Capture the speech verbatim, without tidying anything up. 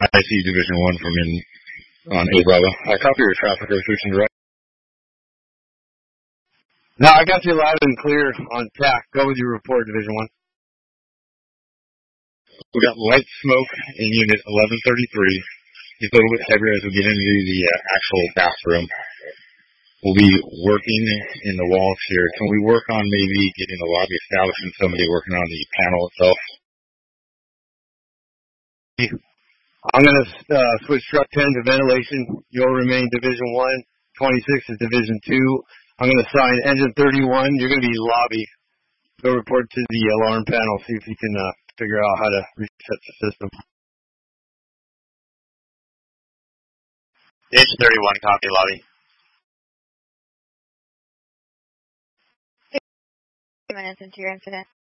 I see Division one from in on A Bravo. I copy your traffic restriction direct. No, I got you loud and clear on T A C. Go with your report, Division one. We got light smoke in Unit eleven thirty-three. It's a little bit heavier as we get into the uh, actual bathroom. We'll be working in the walls here. Can we work on maybe getting the lobby established and somebody working on the panel itself? I'm going to uh, switch truck ten to ventilation. You'll remain Division one. twenty-six is Division two. I'm going to assign Engine thirty-one. You're going to be lobby. Go report to the alarm panel. See if you can uh, figure out how to reset the system. Engine thirty-one, copy, lobby. Two minutes into your incident.